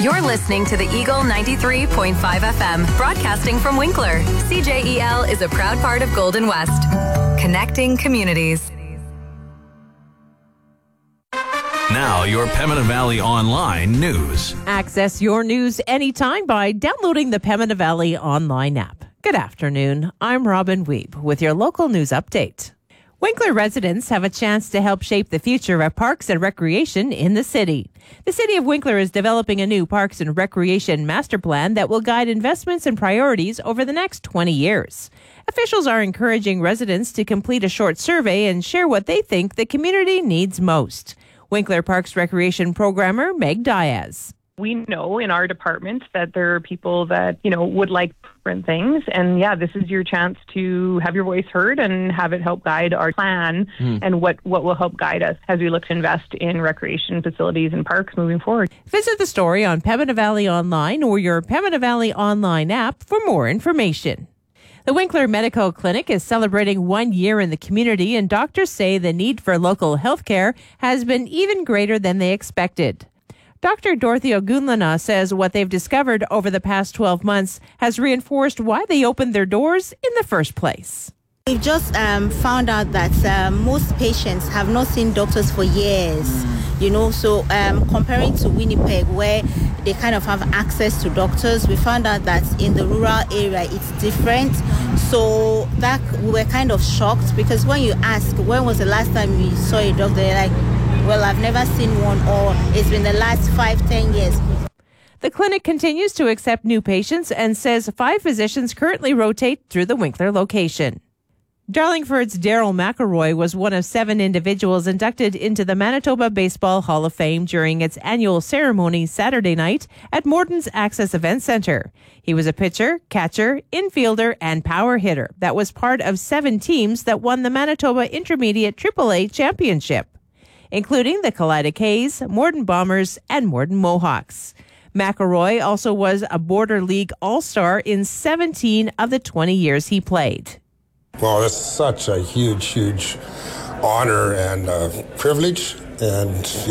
You're listening to the Eagle 93.5 FM, broadcasting from Winkler. CJEL is a proud part of Golden West, connecting communities. Now, your Pembina Valley Online news. Access your news anytime by downloading the Pembina Valley Online app. Good afternoon. I'm Robin Weeb with your local news update. Winkler residents have a chance to help shape the future of parks and recreation in the city. The City of Winkler is developing a new parks and recreation master plan that will guide investments and priorities over the next 20 years. Officials are encouraging residents to complete a short survey and share what they think the community needs most. Winkler Parks Recreation Programmer Meg Diaz. We know in our department that there are people that, would like different things. And this is your chance to have your voice heard and have it help guide our plan and what will help guide us as we look to invest in recreation facilities and parks moving forward. Visit the story on Pembina Valley Online or your Pembina Valley Online app for more information. The Winkler Medical Clinic is celebrating 1 year in the community, and doctors say the need for local health care has been even greater than they expected. Dr. Dorothy Ogunlana says what they've discovered over the past 12 months has reinforced why they opened their doors in the first place. We've just found out that most patients have not seen doctors for years, so comparing to Winnipeg where they kind of have access to doctors, we found out that in the rural area it's different. So that we were kind of shocked because when you ask, when was the last time you saw a doctor, they're like, well, I've never seen one, or it's been the last 5-10 years. The clinic continues to accept new patients and says 5 physicians currently rotate through the Winkler location. Darlingford's Daryl McElroy was one of 7 individuals inducted into the Manitoba Baseball Hall of Fame during its annual ceremony Saturday night at Morton's Access Event Centre. He was a pitcher, catcher, infielder, and power hitter that was part of 7 teams that won the Manitoba Intermediate AAA Championship, including the Kalida Kays, Morton Bombers, and Morton Mohawks. McElroy also was a Border League All-Star in 17 of the 20 years he played. Well, it's such a huge honor and privilege, and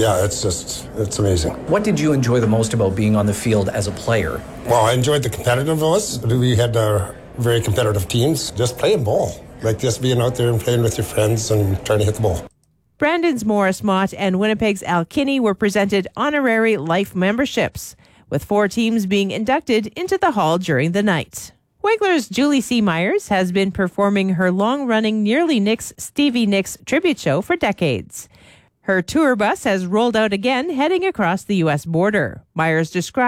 it's amazing. What did you enjoy the most about being on the field as a player? Well, I enjoyed the competitiveness. We had very competitive teams. Just playing ball, like just being out there and playing with your friends and trying to hit the ball. Brandon's Morris Mott and Winnipeg's Al Kinney were presented honorary life memberships, with 4 teams being inducted into the hall during the night. Winkler's Julie C. Myers has been performing her long-running Nearly Nicks Stevie Nicks tribute show for decades. Her tour bus has rolled out again, heading across the U.S. border. Myers described